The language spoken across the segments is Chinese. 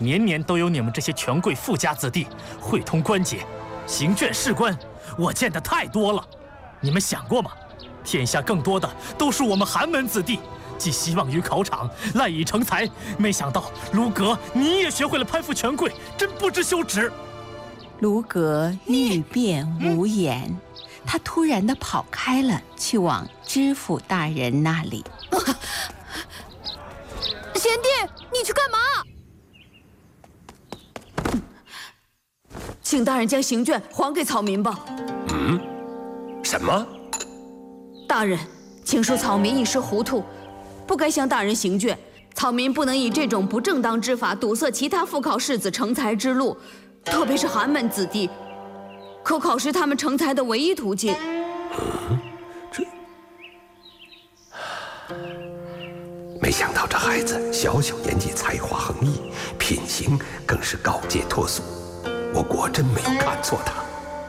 年年都有你们这些权贵富家子弟会通关节，行卷士官，我见得太多了。你们想过吗？天下更多的都是我们寒门子弟，寄希望于考场，赖以成才。没想到卢阁你也学会了攀附权贵，真不知羞耻。 卢阁欲辩无言，他突然地跑开了，去往知府大人那里。 贤弟，你去干嘛？ 请大人将行卷还给草民吧。 什么？ 大人，请恕草民一时糊涂，不该向大人行卷。草民不能以这种不正当之法堵塞其他赴考士子成才之路，特别是寒门子弟，可考是他们成才的唯一途径。 没想到这孩子小小年纪才华横溢，品行更是高洁脱俗，我果真没有看错他。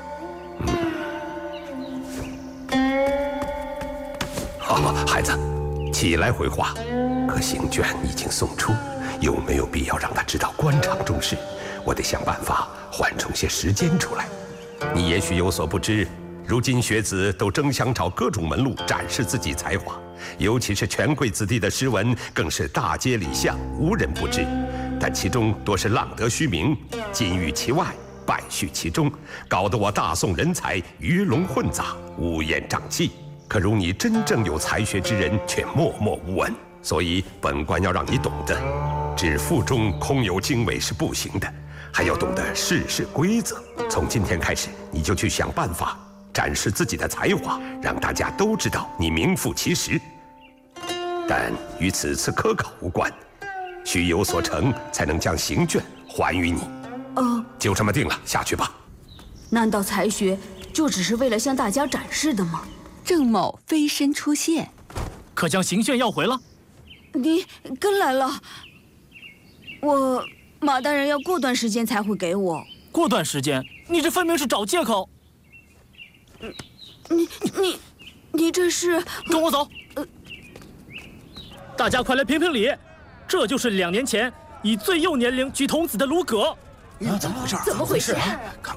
好，孩子，起来回话。可行卷已经送出，有没有必要让他知道官场中事？我得想办法缓冲些时间出来。你也许有所不知，如今学子都争相找各种门路展示自己才华，尤其是权贵子弟的诗文，更是大街里巷，无人不知。但其中多是浪得虚名，金玉其外，败絮其中，搞得我大宋人才鱼龙混杂，乌烟瘴气。可如你真正有才学之人，却默默无闻。所以本官要让你懂得，只腹中空有经纬是不行的，还要懂得世事规则。从今天开始，你就去想办法展示自己的才华，让大家都知道你名副其实。但与此次科考无关，须有所成，才能将行卷还于你。就这么定了，下去吧。 难道才学就只是为了向大家展示的吗？ 郑某飞身出现， 可将行卷要回了？ 你跟来了。马大人要过段时间才会给我。 过段时间？你这分明是找借口。 你这是？ 跟我走。大家快来评评理，这就是2年前以最幼年龄举童子的卢阁。 怎么回事？ 怎么回事？ 看。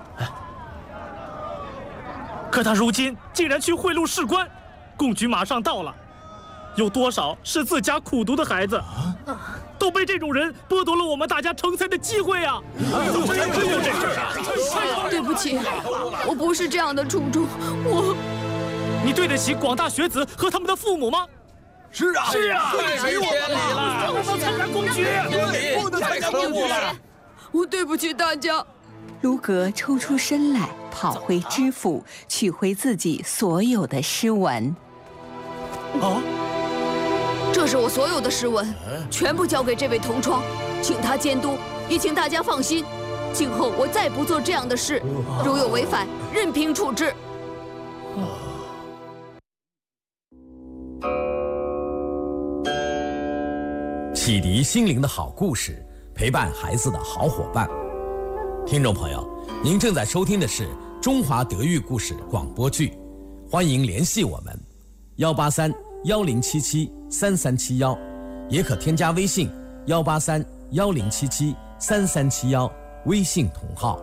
可他如今竟然去贿赂士官，贡举马上到了，有多少是自家苦读的孩子，都被这种人剥夺了我们大家成才的机会啊！ 对不起，我不是这样的初衷， 你对得起广大学子和他们的父母吗？ 是啊， 太没我们理了，不能参加贡举， 不能参加贡举了。 我对不起大家。 卢阁抽出身来，跑回知府，取回自己所有的诗文。 这是我所有的诗文，全部交给这位同窗，请他监督，也请大家放心，今后我再不做这样的事，如有违反，任凭处置。 启迪心灵的好故事，陪伴孩子的好伙伴。听众朋友，您正在收听的是中华德育故事广播剧，欢迎联系我们183-1077-3371，也可添加微信183-1077-3371，微信同号。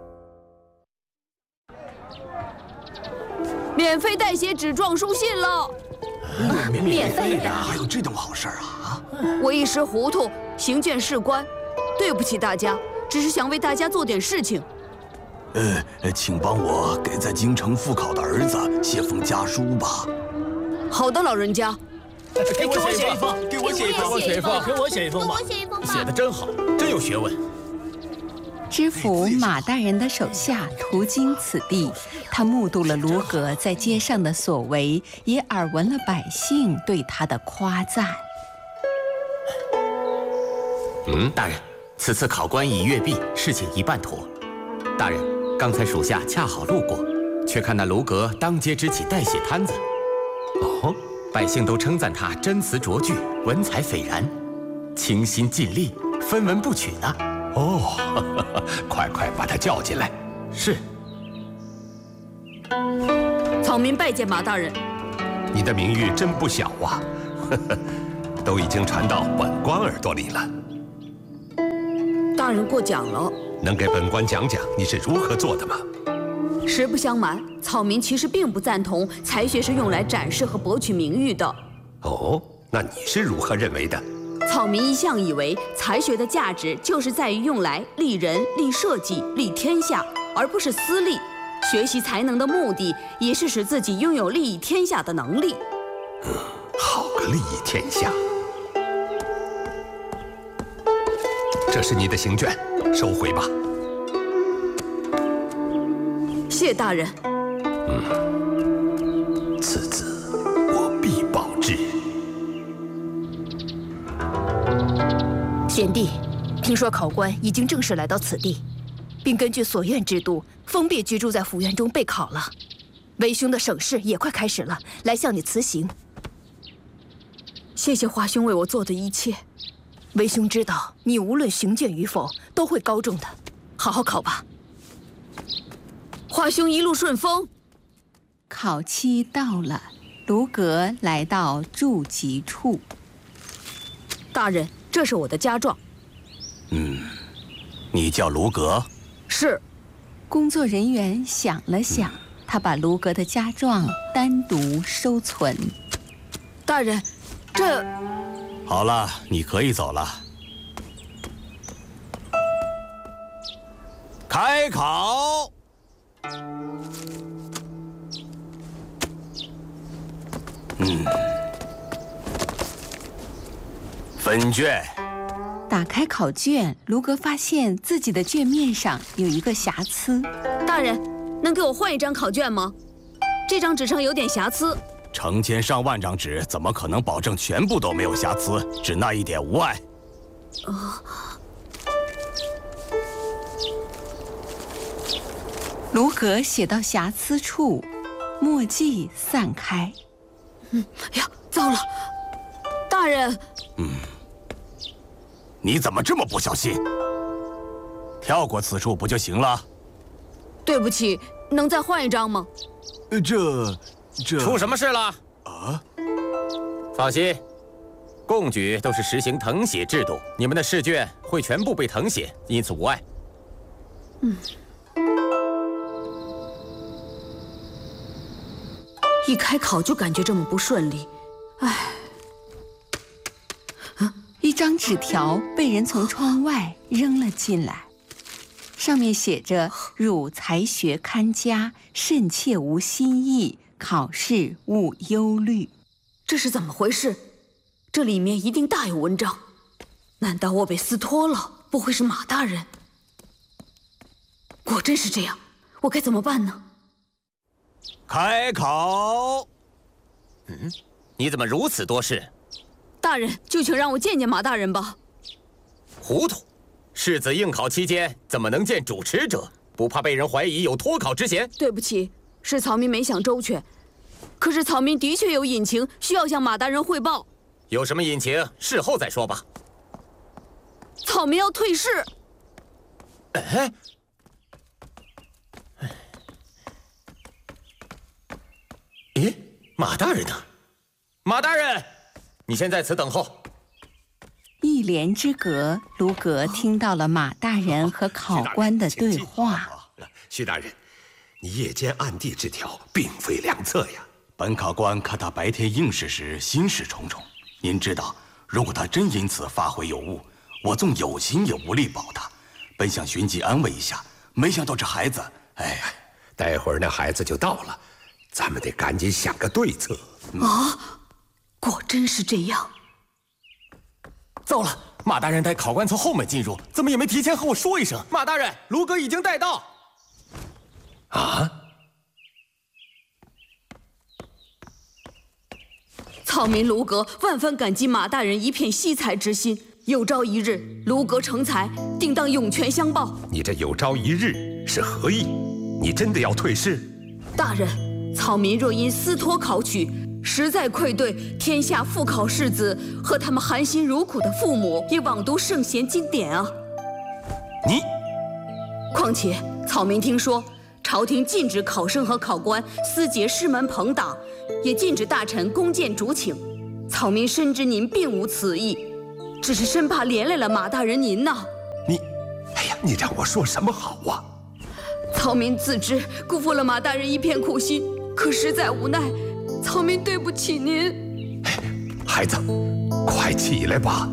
免费代写纸状书信了。 免费的？ 还有这种好事啊？ 我一时糊涂，行卷事关，对不起大家，只是想为大家做点事情。 请帮我给在京城赴考的儿子写封家书吧。 好的，老人家。 给我写一封， 给我写一封， 给我写一封吧。 写得真好，真有学问。 知府马大人的手下途经此地，他目睹了卢阁在街上的所为，也耳闻了百姓对他的夸赞。 大人，此次考官已阅毕，事情一半妥。大人，刚才属下恰好路过，却看那卢阁当街支起代写摊子。百姓都称赞他真词拙句，文采斐然，倾心尽力，分文不取呢。 快把他叫进来。 是。 草民拜见马大人。 你的名誉真不小啊，都已经传到本官耳朵里了。 大人过奖了。 能给本官讲讲你是如何做的吗？ 实不相瞒，草民其实并不赞同才学是用来展示和博取名誉的。 哦，那你是如何认为的？ 草民一向以为才学的价值就是在于用来利人、利社稷、利天下，而不是私利。学习才能的目的也是使自己拥有利益天下的能力。 好个利益天下！这是你的行卷，收回吧。 谢大人。 此子我必保之。 贤弟，听说考官已经正式来到此地，并根据所院制度封闭居住在府院中备考了。为兄的省试也快开始了，来向你辞行。 谢谢华兄为我做的一切。 为兄知道你无论行卷与否都会高中的，好好考吧。 华兄一路顺风。 考期到了，卢阁来到驻籍处。 大人，这是我的家状。 你叫卢阁？ 是。 工作人员想了想，他把卢阁的家状单独收存。 大人，这…… 好了，你可以走了。开考。分卷。 打开考卷，卢阁发现自己的卷面上有一个瑕疵。 大人，能给我换一张考卷吗？这张纸上有点瑕疵。 成千上万张纸，怎么可能保证全部都没有瑕疵？只那一点无碍。 卢阁写到瑕疵处，墨迹散开。 呀，糟了！大人。 你怎么这么不小心？跳过此处不就行了？ 对不起，能再换一张吗？ 这出什么事了？放心，贡举都是实行誊写制度，你们的试卷会全部被誊写，因此无碍。 一开考就感觉这么不顺利，唉。 一张纸条被人从窗外扔了进来，上面写着：“汝才学堪佳，慎切无新意，考试勿忧虑。” 这是怎么回事？这里面一定大有文章。难道我被私托了？不会是马大人？果真是这样，我该怎么办呢？ 开考。 你怎么如此多事？ 大人，就请让我见见马大人吧。 糊涂！世子应考期间怎么能见主持者？不怕被人怀疑有脱考之嫌？ 对不起，是草民没想周全。可是草民的确有隐情，需要向马大人汇报。 有什么隐情，事后再说吧。 草民要退仕。 咦，马大人呢？马大人，你先在此等候。 一帘之隔，卢阁听到了马大人和考官的对话。 徐大人，你夜间暗地之调，并非良策呀。 本考官看他白天应试时心事重重，您知道，如果他真因此发挥有误，我纵有心也无力保他。本想寻机安慰一下，没想到这孩子， 待会儿那孩子就到了，咱们得赶紧想个对策。 果真是这样。 糟了，马大人带考官从后门进入，怎么也没提前和我说一声？马大人，卢阁已经带到。 草民卢阁万分感激马大人一片惜才之心，有朝一日卢阁成才，定当涌泉相报。 你这有朝一日是何意？你真的要退仕？ 大人，草民若因私托考取，实在愧对天下复考士子和他们含辛茹苦的父母，也枉读圣贤经典啊！况且草民听说，朝廷禁止考生和考官私结师门朋党，也禁止大臣弓箭主请。草民深知您并无此意，只是生怕连累了马大人您呐。 你让我说什么好啊？ 草民自知辜负了马大人一片苦心，可实在无奈，草民对不起您。 孩子，快起来吧。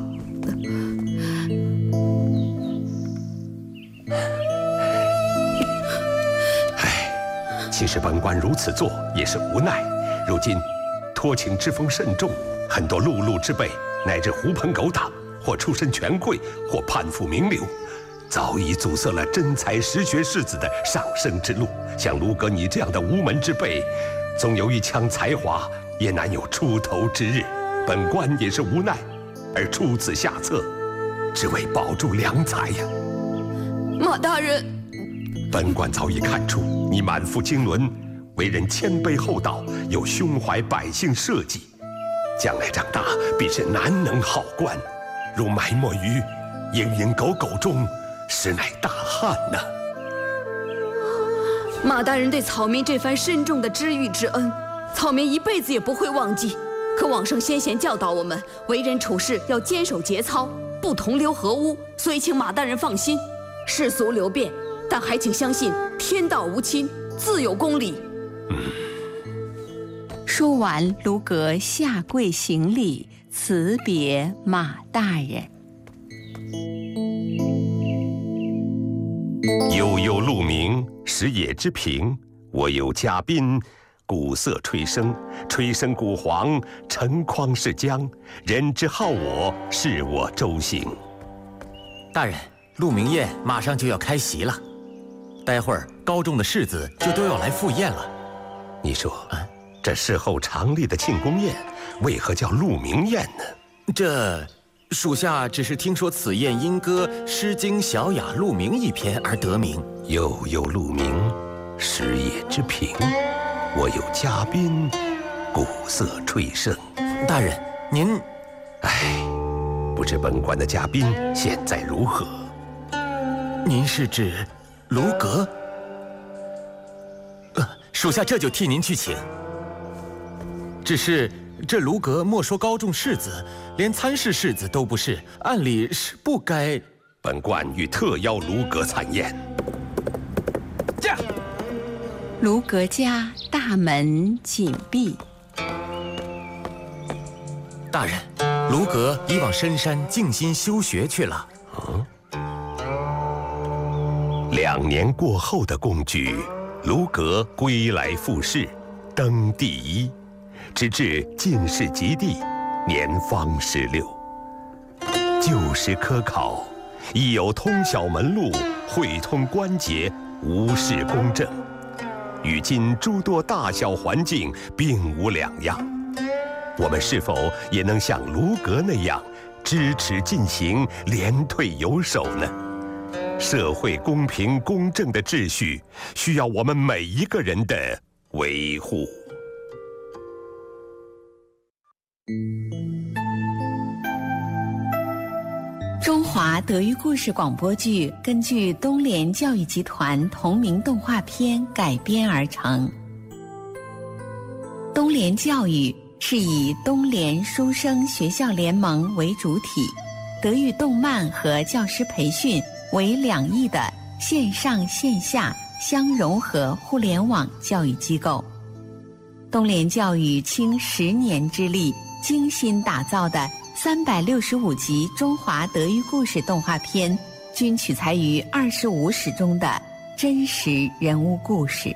其实本官如此做也是无奈。如今托请之风甚重，很多碌碌之辈乃至狐朋狗党，或出身权贵，或攀附名流，早已阻塞了真才实学士子的上升之路。像卢阁你这样的无门之辈，纵有一腔才华，也难有出头之日。本官也是无奈，而出此下策，只为保住良才呀。 马大人， 本官早已看出你满腹经纶，为人谦卑厚道，又胸怀百姓社稷，将来长大必是难能好官。如埋没于蝇营狗苟中，实乃大憾呐。 马大人对草民这番深重的知遇之恩，草民一辈子也不会忘记。可往圣先贤教导我们，为人处事要坚守节操，不同流合污，所以请马大人放心。世俗流变，但还请相信天道无亲，自有公理。 说完，卢阁下跪行礼，辞别马大人。 悠悠鹿鸣，食野之苹。我有嘉宾，鼓瑟吹笙，吹笙鼓簧，成筐是浆。人之好我，是我周行。 大人，鹿鸣宴马上就要开席了，待会儿高中的士子就都要来赴宴了。 你说，这事后常例的庆功宴，为何叫鹿鸣宴呢？ 这属下只是听说此宴因歌《诗经·小雅·鹿鸣》一篇而得名。 悠悠鹿鸣，食野之苹。我有嘉宾，鼓瑟吹笙。 大人，您…… 不知本官的嘉宾现在如何？ 您是指卢阁？属下这就替您去请。只是这卢阁莫说高中士子，连参事士子都不是，按理是不该。 本官欲特邀卢阁参宴。驾！ 卢阁家大门紧闭。 大人，卢阁已往深山静心修学去了。 2年过后的贡举，卢阁归来复试，登第1，直至进士及第，年方16。旧时科考，亦有通晓门路，会通关节，无事公正，与今诸多大小环境并无两样。我们是否也能像卢阁那样，支持进行，连退有守呢？社会公平公正的秩序，需要我们每一个人的维护。 中华德育故事广播剧根据东联教育集团同名动画片改编而成。东联教育是以东联书生学校联盟为主体，德育动漫和教师培训为2翼的线上线下相融合互联网教育机构。东联教育倾10年之力，精心打造的365集中华德育故事动画片，均取材于25史中的真实人物故事。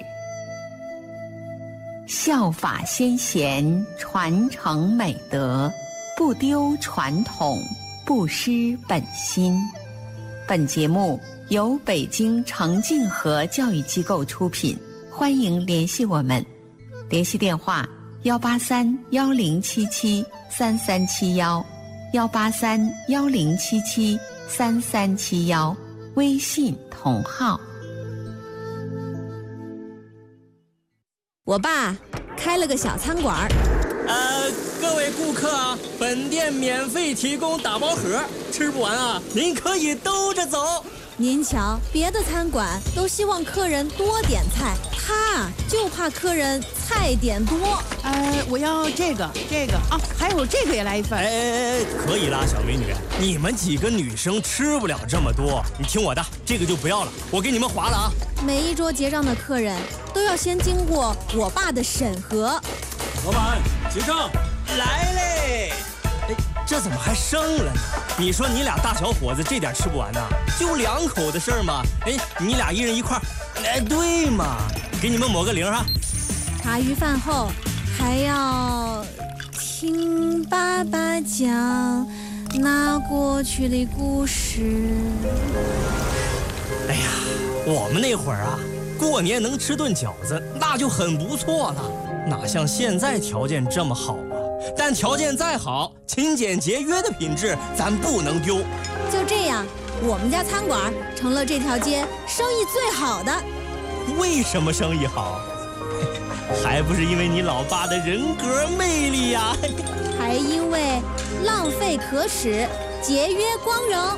效法先贤，传承美德，不丢传统，不失本心。本节目由北京程敬和教育机构出品，欢迎联系我们，联系电话183-1077-3371，183-1077-3371，微信同号。 我爸开了个小餐馆。 各位顾客啊，本店免费提供打包盒，吃不完啊，您可以兜着走。 您瞧，别的餐馆都希望客人多点菜， 他就怕客人菜点多。 我要这个啊，还有这个也来一份。 可以啦，小美女，你们几个女生吃不了这么多，你听我的，这个就不要了，我给你们划了啊。 每一桌结账的客人都要先经过我爸的审核。 老板，结账。来嘞！这怎么还剩了呢？你说你俩大小伙子这点吃不完呐？就2口的事儿嘛。你俩一人1块。对嘛，给你们抹个0哈。 茶余饭后还要听爸爸讲那过去的故事。 哎呀，我们那会儿啊，过年能吃顿饺子那就很不错了，哪像现在条件这么好啊？但条件再好，勤俭节约的品质咱不能丢。 就这样，我们家餐馆成了这条街生意最好的。 为什么生意好？还不是因为你老爸的人格魅力呀！ 还因为浪费可耻，节约光荣。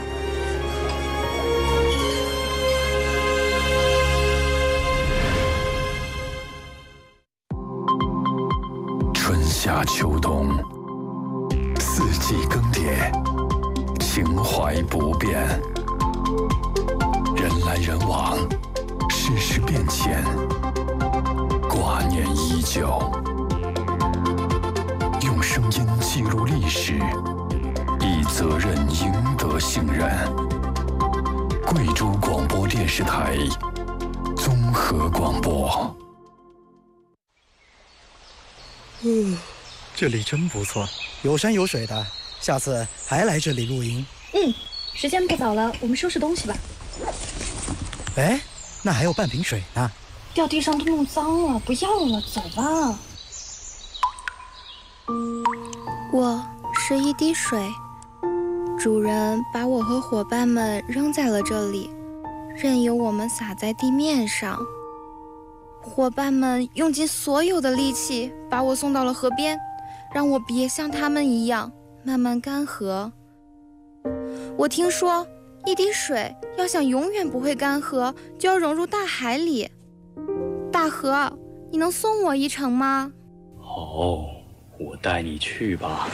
春夏秋冬，四季更迭，情怀不变，人来人往，世事变迁，挂念依旧。用声音记录历史，以责任赢得信任。贵州广播电视台综合广播。 这里真不错，有山有水的，下次还来这里露营。 时间不早了，我们收拾东西吧。 哎，那还有半瓶水呢。 掉地上都弄脏了，不要了，走吧。 我是一滴水，主人把我和伙伴们扔在了这里，任由我们洒在地面上。伙伴们用尽所有的力气把我送到了河边，让我别像他们一样慢慢干涸。我听说，一滴水要想永远不会干涸，就要融入大海里。大河，你能送我一程吗？ 好，我带你去吧。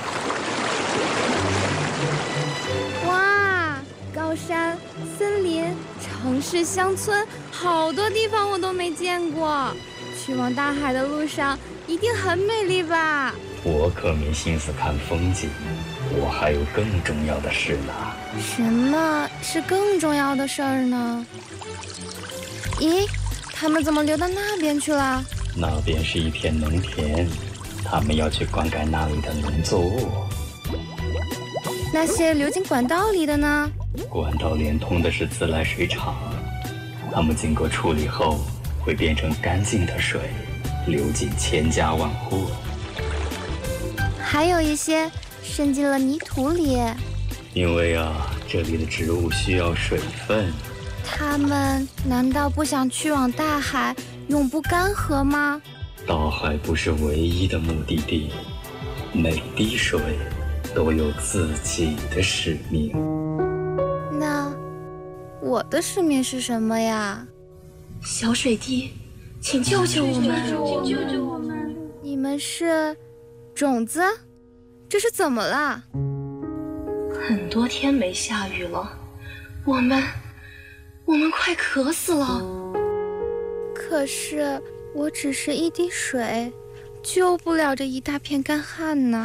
哇，高山、森林、城市、乡村，好多地方我都没见过。去往大海的路上一定很美丽吧？ 我可没心思看风景，我还有更重要的事呢。 什么是更重要的事儿呢？咦，他们怎么流到那边去了？ 那边是一片农田，他们要去灌溉那里的农作物。 那些流进管道里的呢？ 管道连通的是自来水厂，它们经过处理后会变成干净的水，流进千家万户。 还有一些渗进了泥土里。 因为这里的植物需要水分。 它们难道不想去往大海，永不干涸吗？ 大海不是唯一的目的地，每滴水都有自己的使命。 那我的使命是什么呀？ 小水滴，请救救我们！ 请救救我们！你们是种子？这是怎么了？ 很多天没下雨了，我们快渴死了。 可是我只是一滴水，救不了这一大片干旱呢。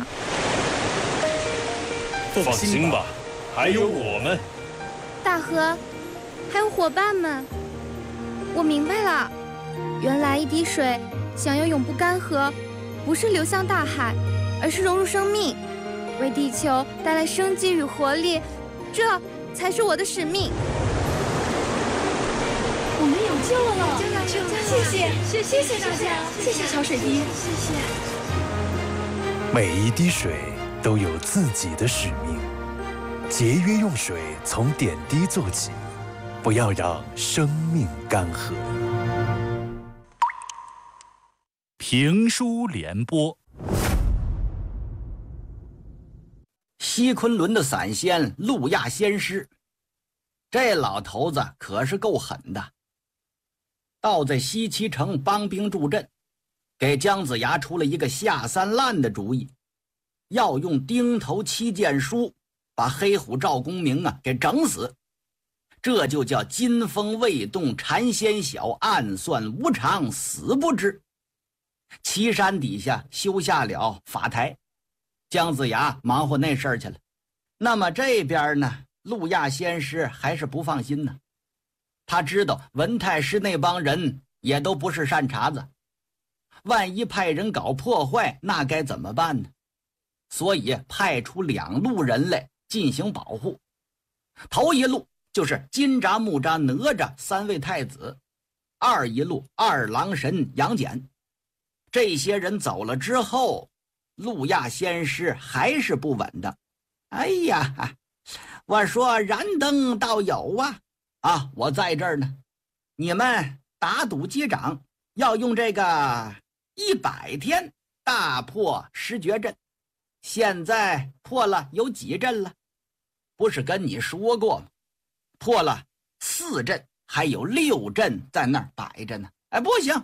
放心吧，还有我们。 大河，还有伙伴们，我明白了，原来一滴水想要永不干涸，不是流向大海，而是融入生命，为地球带来生机与活力，这才是我的使命。 我们有救了！谢谢大家，谢谢小水滴，谢谢。 每一滴水都有自己的使命，节约用水从点滴做起，不要让生命干涸。 评书联播。 西昆仑的散仙路亚仙师，这老头子可是够狠的。 倒在西岐城帮兵助阵，给姜子牙出了一个下三滥的主意，要用钉头七剑书把黑虎赵公明给整死。这就叫金风未动禅先晓，暗算无常死不知。岐山底下修下了法台，姜子牙忙活那事儿去了。那么这边呢，陆亚仙师还是不放心呢。他知道文太师那帮人也都不是善茬子，万一派人搞破坏，那该怎么办呢？所以派出2路人来进行保护。头一路就是金吒、木吒、哪吒3位太子，一路2郎神杨戬。这些人走了之后，陆亚仙师还是不稳的。哎呀，我说燃灯道友啊，我在这儿呢。你们打赌击掌，要用这个100天大破10绝阵。现在破了有几阵了？不是跟你说过吗？破了4阵，还有6阵在那儿摆着呢。哎，不行，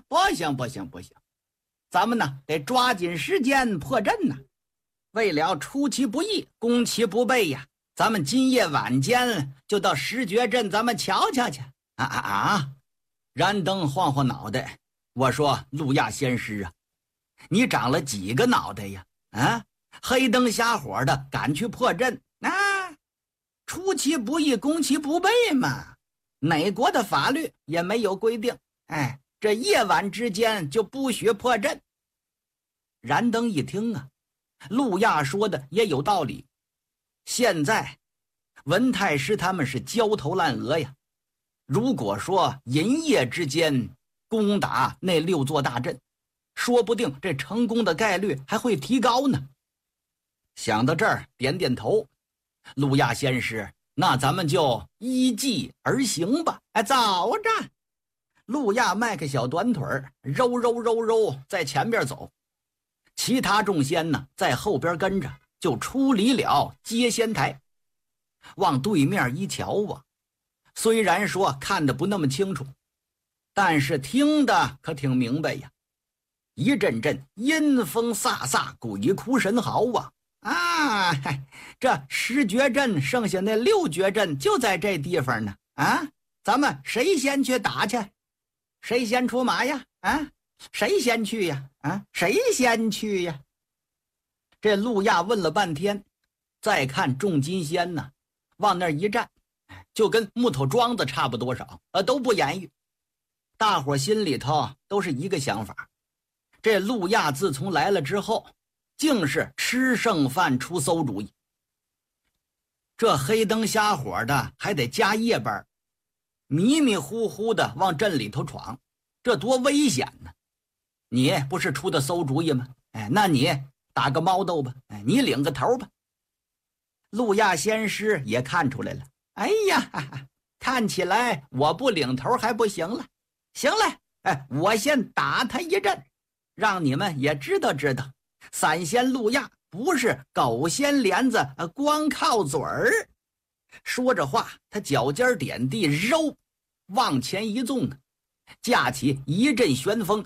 咱们呢得抓紧时间破阵呢。为了出其不意，攻其不备呀，咱们今夜晚间就到10绝阵，咱们瞧瞧去。燃灯晃晃脑袋，我说陆亚仙师啊，你长了几个脑袋呀？黑灯瞎火的赶去破阵出其不意，攻其不备嘛。哪国的法律也没有规定，这夜晚之间就不许破阵。燃灯一听陆亚说的也有道理。现在文太师他们是焦头烂额呀，如果说银夜之间攻打那6座大阵，说不定这成功的概率还会提高呢。想到这儿，点点头。陆亚仙师，那咱们就依计而行吧。走着。陆亚迈个小短腿揉在前边走，其他众仙呢在后边跟着，就出离了接仙台。往对面一瞧虽然说看得不那么清楚，但是听得可挺明白呀。一阵阵阴风飒飒，鬼哭神嚎这10绝阵剩下那6绝阵就在这地方呢。咱们谁先去打去？谁先出马呀？谁先去呀？谁先去呀？这陆亚问了半天，再看众金仙呢，往那儿一站，就跟木头桩子差不多少，都不言语。大伙心里头都是一个想法，这陆亚自从来了之后，竟是吃剩饭出馊主意。这黑灯瞎火的还得加夜班，迷迷糊糊的往镇里头闯，这多危险呢！你不是出的馊主意吗？那你打个猫斗吧，你领个头吧。陆亚仙师也看出来了，看起来我不领头还不行了。行了，我先打他一阵，让你们也知道知道，散仙陆亚不是狗掀帘子光靠嘴儿。说着话，他脚尖点地，揉往前一纵，架起一阵旋风，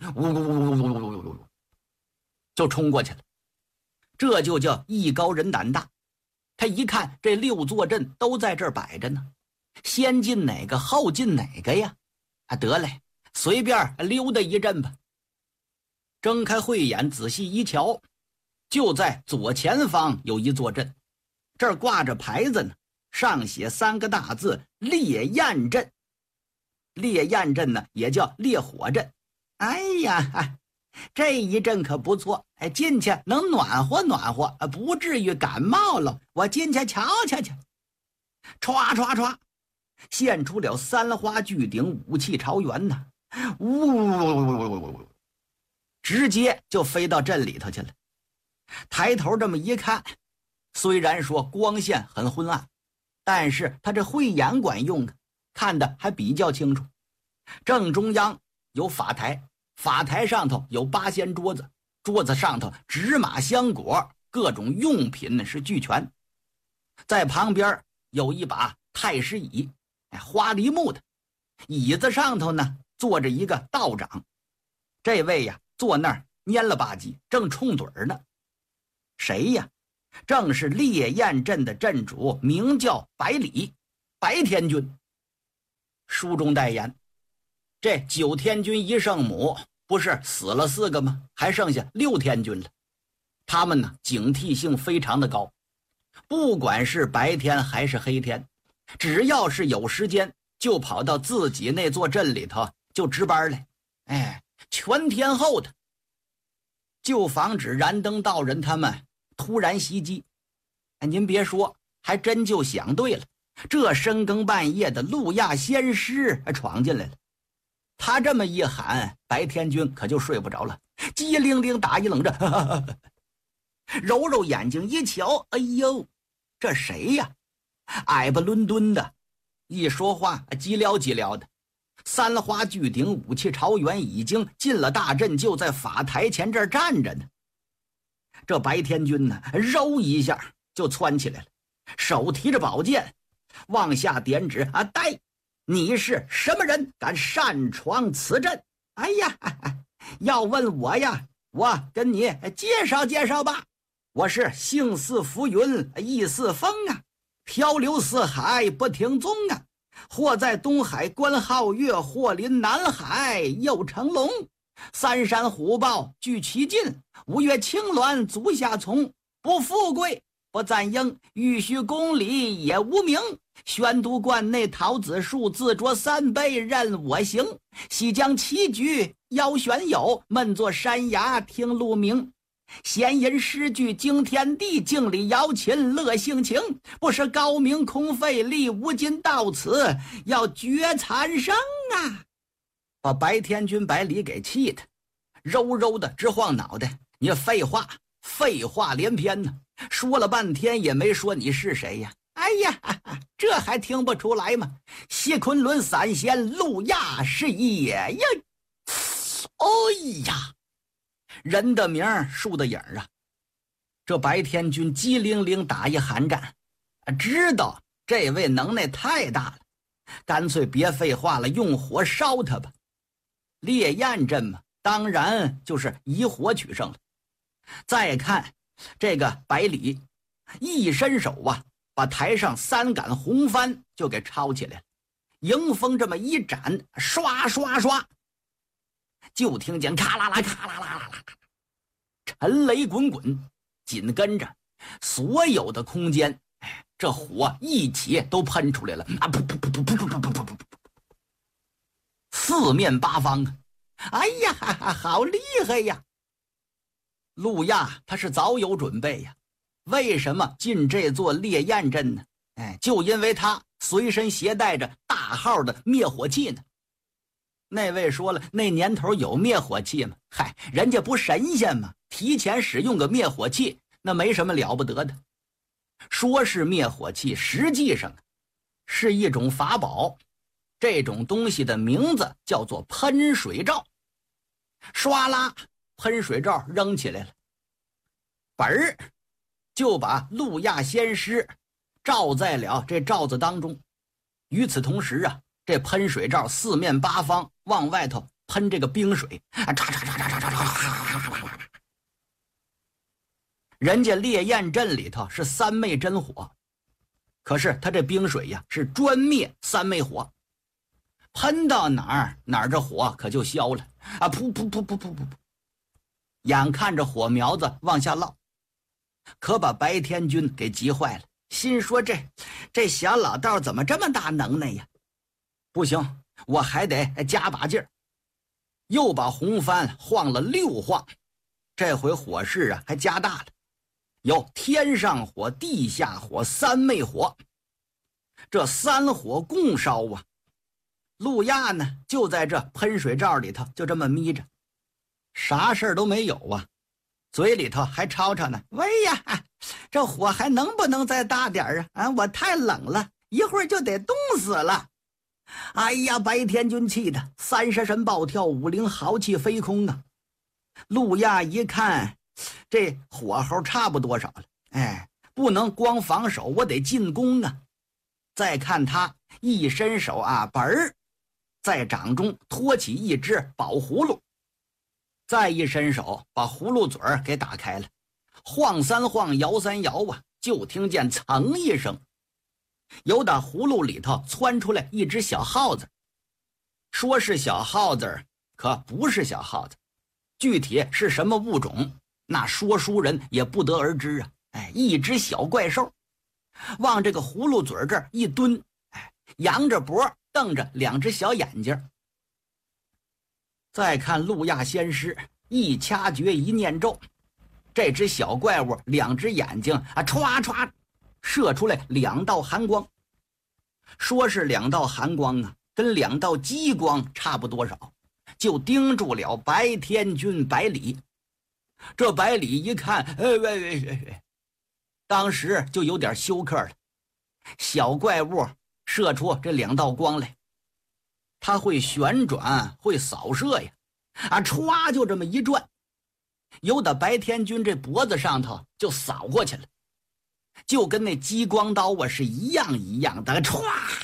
就冲过去了。这就叫艺高人胆大。他一看这6座阵都在这儿摆着呢，先进哪个后进哪个呀？得嘞，随便溜达一阵吧。睁开慧眼仔细一瞧，就在左前方有一座阵，这儿挂着牌子呢，上写3个大字烈焰阵。烈焰阵呢也叫烈火阵。这一阵可不错，进去能暖和暖和，不至于感冒了。我进去瞧瞧去。歘歘歘，现出了3花巨鼎，武器朝元呢，直接就飞到阵里头去了。抬头这么一看，虽然说光线很昏暗，但是他这慧眼管用看得还比较清楚。正中央有法台，法台上头有8仙桌子，桌子上头纸马香果，各种用品是俱全。在旁边有一把太师椅，花梨木的，椅子上头呢坐着一个道长，这位呀坐那儿蔫了吧唧，正冲盹儿呢。谁呀？正是烈焰镇的镇主，名叫百里，白天君。书中代言，这9天君一圣母不是死了4个吗？还剩下6天君了。他们呢警惕性非常的高，不管是白天还是黑天，只要是有时间就跑到自己那座镇里头就值班来，全天候的，就防止燃灯道人他们突然袭击。您别说，还真就想对了，这深更半夜的路亚仙师闯进来了。他这么一喊，白天君可就睡不着了，机灵灵打一冷战，揉揉眼睛一瞧，哎呦，这谁呀？矮巴伦敦的，一说话叽撩叽撩的，三花聚顶，武器朝元，已经进了大阵，就在法台前这儿站着呢。这白天君呢，揉一下就窜起来了，手提着宝剑往下点指，呆，你是什么人，敢擅闯此阵？哎呀，要问我呀，我跟你介绍介绍吧。我是姓似浮云，意似风啊，漂流四海不停踪啊，或在东海观皓月，或临南海又成龙。三山虎豹俱其尽，五岳青鸾足下从。不富贵不赞英，玉虚宫里也无名。宣都观内桃子树，自酌3杯任我行。西江棋局邀选友，闷坐山崖听鹿鸣。闲吟诗句惊天地，敬礼瑶琴乐性情。不是高明空费力，无尽到此要绝残生啊！把白天君白里给气的揉揉的直晃脑袋。你废话连篇呢，说了半天也没说你是谁呀。哎呀，这还听不出来吗？谢昆仑散仙路亚是也呀。哎呀，人的名树的影啊。这白天君机灵灵打一寒战，知道这位能耐太大了，干脆别废话了，用火烧他吧。烈焰阵嘛，当然就是以火取胜了。再看这个百里，一伸手啊，把台上3杆红帆就给抄起来了，迎风这么一展，刷刷刷，就听见咔啦啦咔啦啦啦啦，沉雷滚滚，紧跟着所有的空间，这火一起都喷出来了啊！噗噗噗噗噗噗噗噗噗，四面八方啊！哎呀，好厉害呀！路亚他是早有准备呀，为什么进这座烈焰阵呢？就因为他随身携带着大号的灭火器呢。那位说了，那年头有灭火器吗？嗨，人家不神仙吗？提前使用个灭火器，那没什么了不得的。说是灭火器，实际上是一种法宝。这种东西的名字叫做喷水罩。唰啦，喷水罩扔起来了，本儿就把路亚仙师罩在了这罩子当中。与此同时啊，这喷水罩四面八方往外头喷这个冰水，人家烈焰阵里头是3昧真火，可是他这冰水呀是专灭3昧火，喷到哪儿这火可就消了啊！噗噗噗噗噗噗，眼看着火苗子往下落，可把白天君给急坏了，心说这小老道怎么这么大能耐呀？不行，我还得加把劲儿。又把红帆晃了6晃，这回火势啊还加大了，有天上火、地下火、3昧火，这3火共烧啊！路亚呢就在这喷水罩里头就这么眯着，啥事儿都没有啊，嘴里头还吵吵呢：“喂呀，这火还能不能再大点啊？我太冷了，一会儿就得冻死了。”哎呀，白天君气的30神暴跳，5灵豪气飞空啊！路亚一看，这火候差不多少了，不能光防守，我得进攻啊！再看他一伸手啊，本儿在掌中托起一只宝葫芦，再一伸手把葫芦嘴儿给打开了，晃三晃，摇三摇啊，就听见噌一声，由打葫芦里头窜出来一只小耗子。说是小耗子，可不是小耗子，具体是什么物种，那说书人也不得而知啊。一只小怪兽，往这个葫芦嘴这儿一蹲，扬着脖，瞪着两只小眼睛。再看路亚仙师一掐诀一念咒，这只小怪物两只眼睛歘歘射出来2道寒光。说是2道寒光啊，跟2道激光差不多少，就盯住了白天君百里。这百里一看，当时就有点休克了。小怪物射出这2道光来，它会旋转，会扫射呀，歘就这么一转，由打白天君这脖子上头就扫过去了，就跟那激光刀是一样一样的，歘。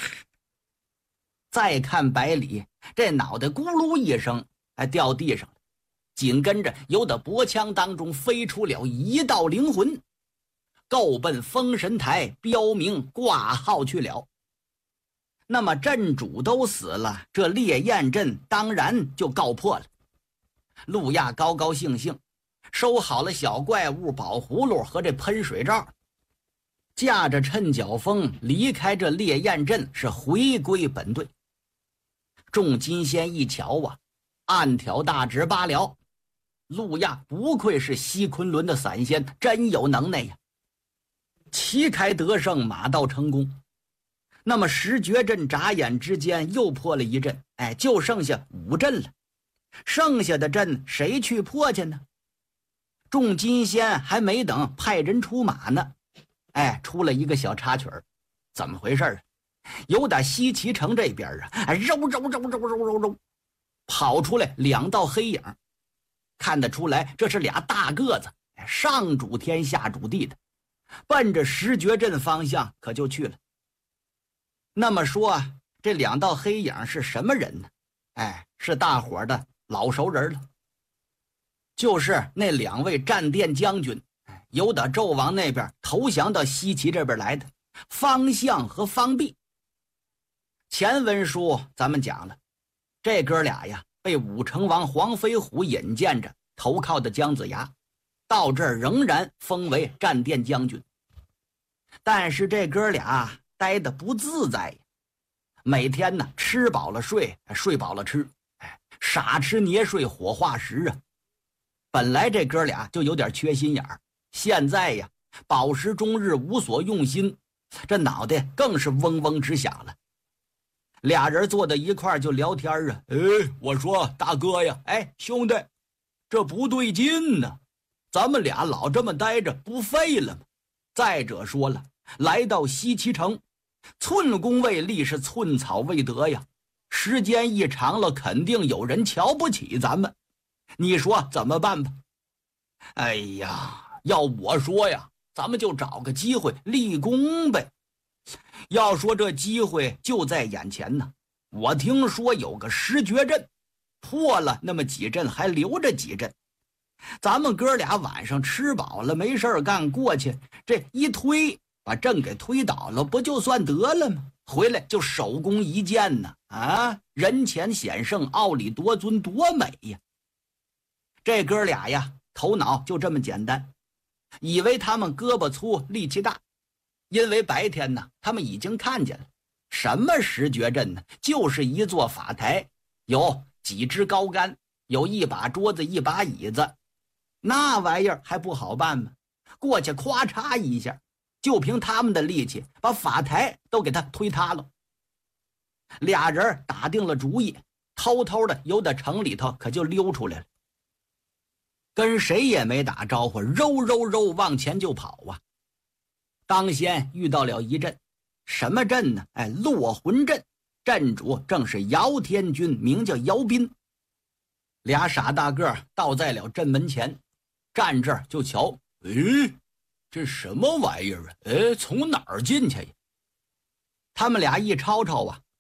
再看百里，这脑袋咕噜一声掉地上了，紧跟着由打脖腔当中飞出了1道灵魂，够奔封神台标明挂号去了。那么镇主都死了，这烈焰阵当然就告破了。路亚高高兴兴收好了小怪物宝葫芦和这喷水罩，驾着趁脚风离开这烈焰阵，是回归本队。众金仙一瞧啊，暗挑大指罢了，路亚不愧是西昆仑的散仙，真有能耐呀！旗开得胜，马到成功。那么十绝阵眨眼之间又破了一阵，就剩下5阵了。剩下的阵谁去破去呢？众金仙还没等派人出马呢，出了一个小插曲儿。怎么回事啊？由打西岐城这边肉跑出来2道黑影，看得出来这是俩大个子，上主天下主地的，奔着十绝阵方向可就去了。那么说这2道黑影是什么人呢？是大伙的老熟人了，就是那2位战殿将军，由打纣王那边投降到西岐这边来的方相和方弼。前文书咱们讲了，这哥俩呀被武成王黄飞虎引荐着投靠的姜子牙，到这儿仍然封为战殿将军。但是这哥俩待得不自在，每天呢吃饱了睡，睡饱了吃，傻吃捏睡火化石啊。本来这哥俩就有点缺心眼儿，现在呀饱食终日，无所用心，这脑袋更是嗡嗡直响了。俩人坐在一块儿就聊天啊，我说大哥呀，兄弟，这不对劲呢，咱们俩老这么待着不废了吗？再者说了，来到西岐城，寸功未立是寸草未得呀，时间一长了，肯定有人瞧不起咱们，你说怎么办吧？哎呀，要我说呀，咱们就找个机会立功呗。要说这机会就在眼前呢，我听说有个十绝阵，破了那么几阵，还留着几阵。咱们哥俩晚上吃饱了没事干，过去这一推，把阵给推倒了，不就算得了吗？回来就手工一件呢，人前显圣，傲里夺尊，多美呀！这哥俩呀，头脑就这么简单，以为他们胳膊粗力气大。因为白天呢，他们已经看见了，什么十绝阵呢？就是一座法台，有几支高杆，有一把桌子，一把椅子，那玩意儿还不好办吗？过去咵嚓一下，就凭他们的力气，把法台都给他推塌了。俩人打定了主意，偷偷的由打城里头可就溜出来了，跟谁也没打招呼，揉往前就跑啊。当先遇到了一阵，什么阵呢？落魂阵，阵主正是姚天君，名叫姚斌。俩傻大个倒在了阵门前，站这儿就瞧，这什么玩意儿啊？从哪儿进去呀？他们俩一吵吵啊，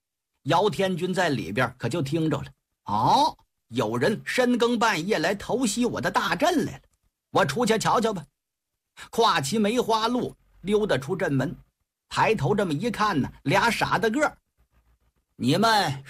姚天军在里边可就听着了。哦，有人深更半夜来偷袭我的大阵来了，我出去瞧瞧吧。跨骑梅花鹿溜达出阵门，抬头这么一看呢，俩傻大个儿。你们